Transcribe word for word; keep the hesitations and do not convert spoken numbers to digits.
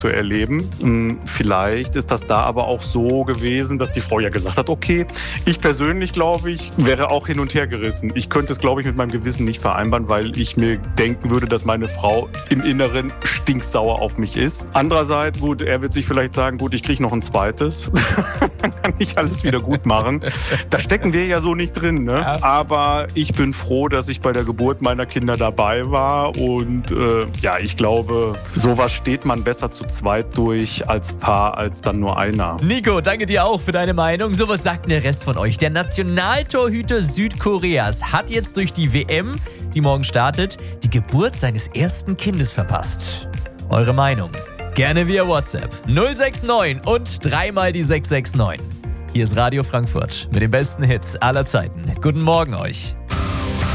zu erleben. Vielleicht ist das da aber auch so gewesen, dass die Frau ja gesagt hat, okay, ich persönlich glaube ich, wäre auch hin und her gerissen. Ich könnte es, glaube ich, mit meinem Gewissen nicht vereinbaren, weil ich mir denken würde, dass meine Frau im Inneren stinksauer auf mich ist. Andererseits, gut, er wird sich vielleicht sagen, gut, ich kriege noch ein zweites. Dann kann ich alles wieder gut machen. Da stecken wir ja so nicht drin, ne? Ja. Aber ich bin froh, dass ich bei der Geburt meiner Kinder dabei war und äh, ja, ich glaube, sowas steht man besser zu zweit durch als Paar, als dann nur einer. Nico, danke dir auch für deine Meinung. So, was sagt denn der Rest von euch? Der Nationaltorhüter Südkoreas hat jetzt durch die W M, die morgen startet, die Geburt seines ersten Kindes verpasst. Eure Meinung? Gerne via WhatsApp null sechs neun und dreimal die sechs sechs neun. Hier ist Radio Frankfurt mit den besten Hits aller Zeiten. Guten Morgen euch.